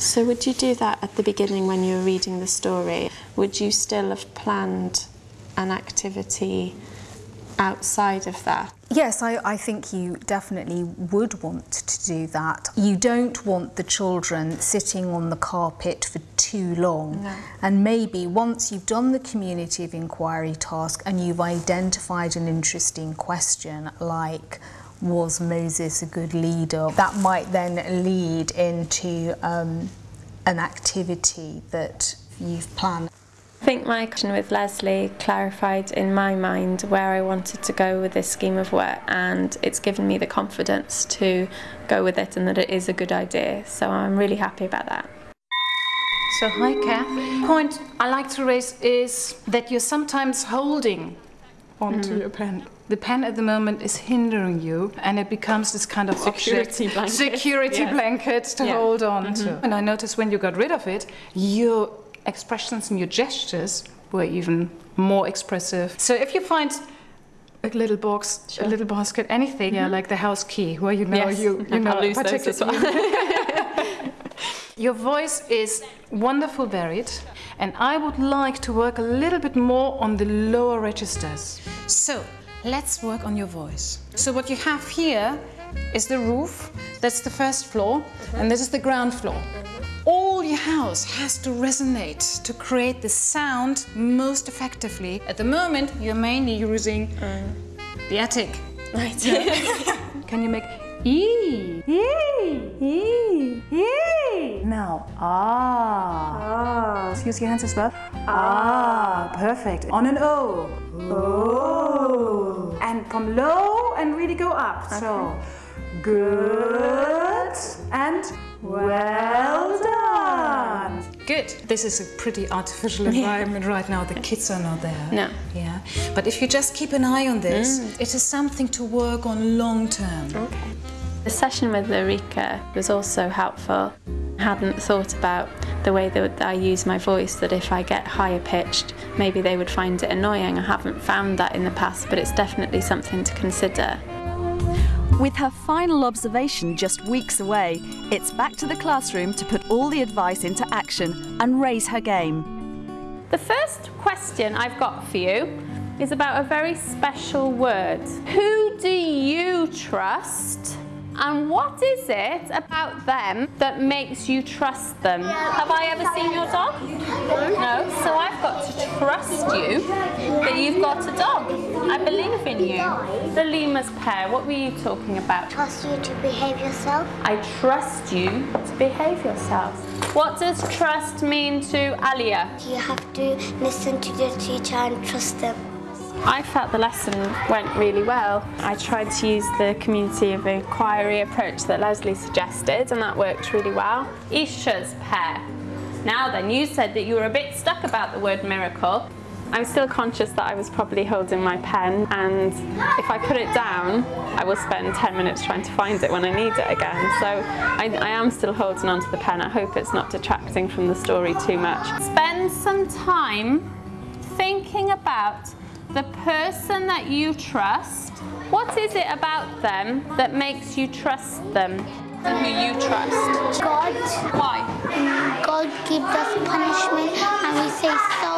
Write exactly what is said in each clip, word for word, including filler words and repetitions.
So would you do that at the beginning when you were reading the story? Would you still have planned an activity outside of that? Yes, I, I think you definitely would want to do that. You don't want the children sitting on the carpet for too long. No. And maybe once you've done the community of inquiry task and you've identified an interesting question like, was Moses a good leader? That might then lead into um, an activity that you've planned. I think my question with Leslie clarified in my mind where I wanted to go with this scheme of work, and it's given me the confidence to go with it and that it is a good idea. So I'm really happy about that. So hi Kath. The point I like to raise is that you're sometimes holding onto mm. your pen. The pen at the moment is hindering you, and it becomes this kind of security object, blanket, security yes. blanket to yeah. hold on mm-hmm. to. And I noticed when you got rid of it, your expressions and your gestures were even more expressive. So if you find a little box, sure. a little basket, anything, mm-hmm. yeah, like the house key, where you know yes. you you know lose those as well. Your voice is wonderful, varied, and I would like to work a little bit more on the lower registers. So let's work on your voice. So what you have here is the roof, that's the first floor, mm-hmm. and this is the ground floor. Mm-hmm. All your house has to resonate to create the sound most effectively. At the moment, you're mainly using mm. the attic. Right. Can you make E, E, E, E? Now, ah. Ah. Use your hands as well. Ah, perfect. On an O. O. And from low and really go up. Okay. So, good and well done. Good. This is a pretty artificial environment right now. The kids are not there. No. Yeah. But if you just keep an eye on this, mm. it is something to work on long term. Okay. The session with Ulrika was also helpful. I hadn't thought about the way that I use my voice, that if I get higher pitched, maybe they would find it annoying. I haven't found that in the past, but it's definitely something to consider. With her final observation just weeks away, it's back to the classroom to put all the advice into action and raise her game. The first question I've got for you is about a very special word. Who do you trust? And what is it about them that makes you trust them? Have I ever seen your dog? No. So I've got to trust you that you've got a dog. I believe in you. The Lemurs pair, what were you talking about? Trust you to behave yourself. I trust you to behave yourself. What does trust mean to Alia? You have to listen to the teacher and trust them. I felt the lesson went really well. I tried to use the community of inquiry approach that Leslie suggested, and that worked really well. Isha's pair. Now then, you said that you were a bit stuck about the word miracle. I'm still conscious that I was probably holding my pen, and if I put it down, I will spend ten minutes trying to find it when I need it again. So I, I am still holding onto the pen. I hope it's not detracting from the story too much. Spend some time thinking about the person that you trust. What is it about them that makes you trust them? And who you trust? God. Why? God gives us punishment and we say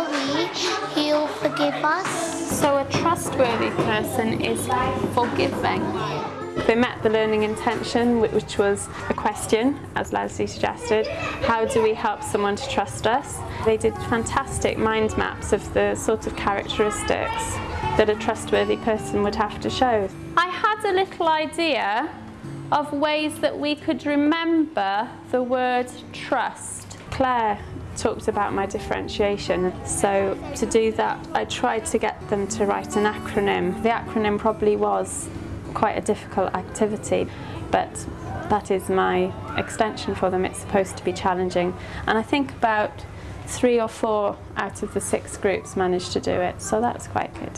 sorry, He'll forgive us. So a trustworthy person is forgiving. They met the learning intention, which was a question, as Leslie suggested. How do we help someone to trust us? They did fantastic mind maps of the sort of characteristics that a trustworthy person would have to show. I had a little idea of ways that we could remember the word trust. Claire talked about my differentiation, so to do that I tried to get them to write an acronym. The acronym probably was quite a difficult activity, but that is my extension for them. It's supposed to be challenging, and I think about three or four out of the six groups managed to do it, so that's quite good.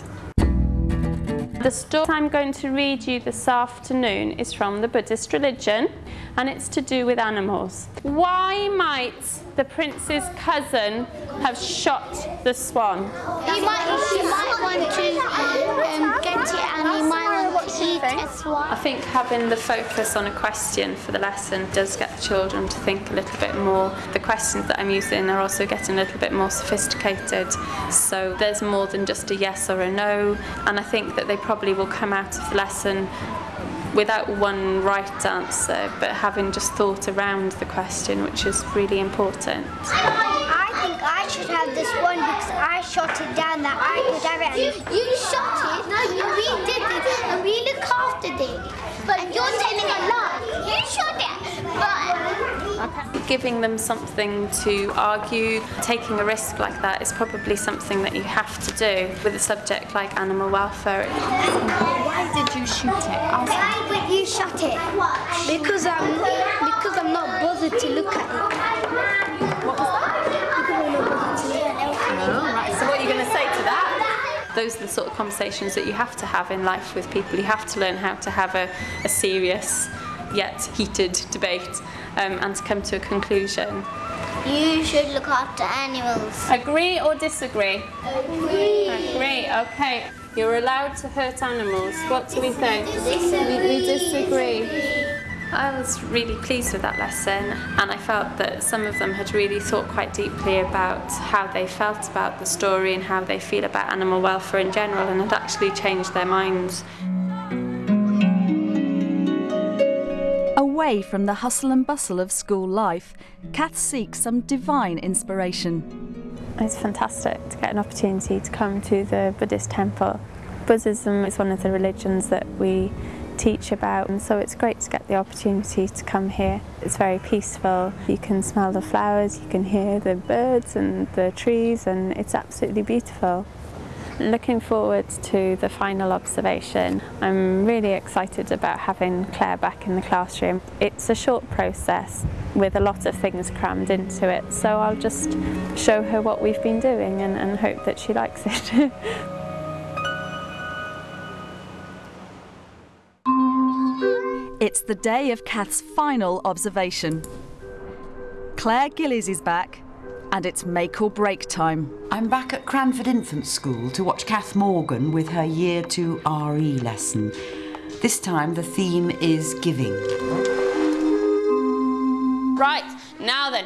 The story I'm going to read you this afternoon is from the Buddhist religion, and it's to do with animals. Why might the prince's cousin have shot the swan? He might, he might want to um, get it, and he might want to heat as well. I think having the focus on a question for the lesson does get the children to think a little bit more. The questions that I'm using are also getting a little bit more sophisticated, so there's more than just a yes or a no, and I think that they probably will come out of the lesson without one right answer, but having just thought around the question, which is really important. I think I should have this one because I shot it down that I could have it. You, you shot it, no, you, we did it, and we look after it. But and you're telling a lie. You shot it, but... Okay. Giving them something to argue, taking a risk like that is probably something that you have to do with a subject like animal welfare. Why did you shoot it? Why would you shot it? Because I'm, because I'm not bothered to look at it. What was that? Because I'm not bothered to look at it. Oh, right. So what are you going to say to that? Those are the sort of conversations that you have to have in life with people. You have to learn how to have a, a serious yet heated debate um, and to come to a conclusion. You should look after animals. Agree or disagree? Agree. Agree, okay. You're allowed to hurt animals. What do we think? We, we disagree. I was really pleased with that lesson, and I felt that some of them had really thought quite deeply about how they felt about the story and how they feel about animal welfare in general, and had actually changed their minds. Away from the hustle and bustle of school life, Kath seeks some divine inspiration. It's fantastic to get an opportunity to come to the Buddhist temple. Buddhism is one of the religions that we teach about, and so it's great to get the opportunity to come here. It's very peaceful. You can smell the flowers, you can hear the birds and the trees, and it's absolutely beautiful. Looking forward to the final observation. I'm really excited about having Claire back in the classroom. It's a short process with a lot of things crammed into it, so I'll just show her what we've been doing and, and hope that she likes it. It's the day of Kath's final observation. Claire Gillies is back, and it's make or break time. I'm back at Cranford Infant School to watch Kath Morgan with her Year two R E lesson. This time the theme is giving. Right, now then.